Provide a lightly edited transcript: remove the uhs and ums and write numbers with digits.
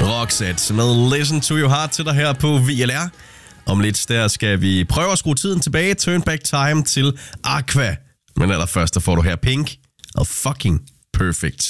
Roxette med Listen to Your Heart til dig her på VLR. Om lidt der skal vi prøve at skrue tiden tilbage. Turn back time til Aqua. Men allerførst der får du her Pink og Fucking Perfect.